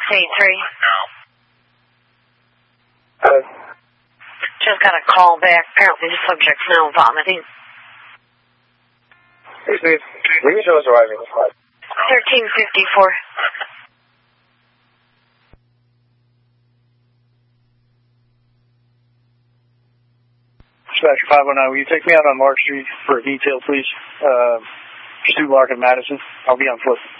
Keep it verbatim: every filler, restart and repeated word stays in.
eight three. Uh, Just got a call back. Apparently the subject's now vomiting. Hey, Steve. When you show us arriving? thirteen fifty-four. Dispatcher five oh nine, will you take me out on Mark Street for a detail, please? Uh, Stu Larkin Madison. I'll be on foot.